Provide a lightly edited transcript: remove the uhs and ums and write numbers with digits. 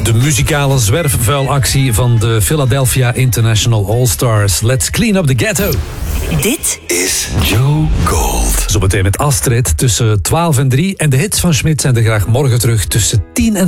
De muzikale zwerfvuilactie van de Philadelphia International All-Stars. Let's clean up the ghetto. Dit is Joe Gold. Zometeen met Astrid tussen 12 en 3. En de hits van Schmidt zijn er graag morgen terug tussen 10 en